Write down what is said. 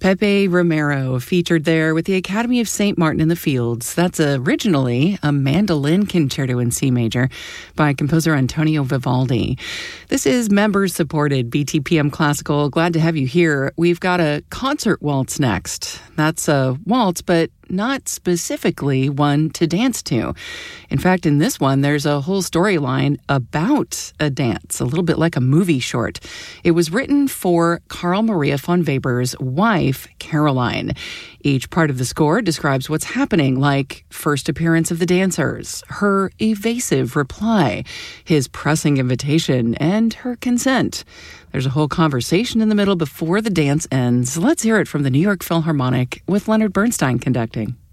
Pepe Romero featured there with the Academy of St. Martin in the Fields. That's originally a mandolin concerto in C major by composer Antonio Vivaldi. This is members-supported BTPM Classical. Glad to have you here. We've got a concert waltz next. That's a waltz, but not specifically one to dance to. In fact, in this one, there's a whole storyline about a dance, a little bit like a movie short. It was written for Carl Maria von Weber's wife, Caroline. Each part of the score describes what's happening, like first appearance of the dancers, her evasive reply, his pressing invitation, and her consent. There's a whole conversation in the middle before the dance ends. Let's hear it from the New York Philharmonic with Leonard Bernstein conducting.